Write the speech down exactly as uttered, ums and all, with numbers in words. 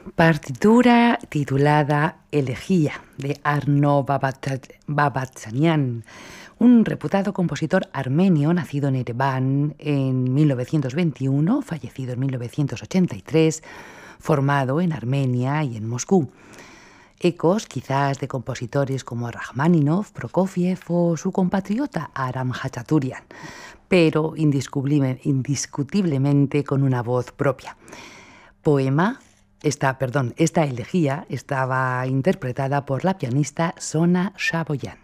Partitura titulada Elegía, de Arno Babatsanian, un reputado compositor armenio nacido en Ereván en mil novecientos veintiuno, fallecido en mil novecientos ochenta y tres, formado en Armenia y en Moscú. Ecos quizás de compositores como Rachmaninoff, Prokofiev o su compatriota Aram Hachaturian, pero indiscutible, indiscutiblemente con una voz propia. Poema Esta, perdón, esta elegía estaba interpretada por la pianista Sona Shaboyan.